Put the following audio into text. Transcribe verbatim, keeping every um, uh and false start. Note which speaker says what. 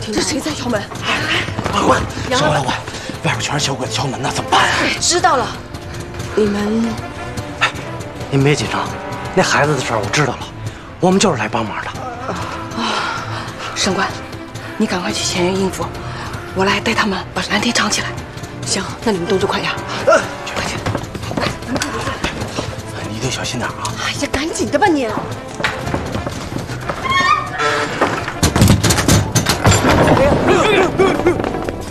Speaker 1: 这谁在敲门？
Speaker 2: 快快，小老板，外边全是小鬼子敲门呢，怎么办啊？
Speaker 1: 知道了，你们，
Speaker 2: 哎，您别紧张，那孩子的事儿我知道了，我们就是来帮忙的。
Speaker 1: 啊，上官，你赶快去前院应付，我来带他们把蓝天藏起来。行，那你们动作快点。
Speaker 2: 去快去，你得小心点啊！
Speaker 1: 哎呀，赶紧的吧你！